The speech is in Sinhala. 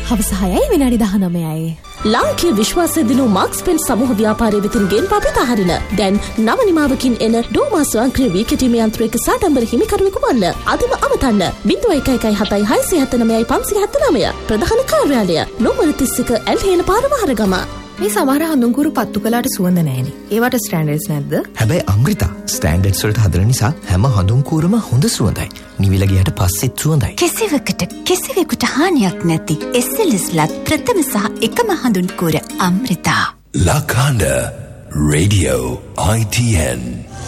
හවස 6යි විනාඩි 19යි. ලාංකීය විශ්වාසය දිනු මාක්ස් පෙන් සමූහ ව්‍යාපාරයේ වෙතින් ගෙන්වා පිටහරින දැන් නව නිමාවකින් එන ඩෝමා ස්වයංක්‍රීය වී කැටීමේ යන්ත්‍රයක සාඩම්බර හිමිකරුවෙකු වන්න. අදම අමතන්න 01176579 ප්‍රධාන කාර්යාලය නෝමර 31 ඇල්හේන පාර මහරගම. මේ සමහර හඳුන්කුරු පත්තු කළාට සුවඳ නැහැනේ. ඒවට ස්ටෑන්ඩඩ්ස් නැද්ද? හැබැයි අමෘතා ස්ටෑන්ඩඩ්ස් වලට හදන නිසා හැම හඳුන්කුරම හොඳ සුවඳයි. නිවිල ගියට පස්සෙත් සුවඳයි. කිසිවෙකුට හානියක් නැති SLSලත් ප්‍රථම සහ එකම හඳුන්කුර අමෘතා. Lakanda Radio ITN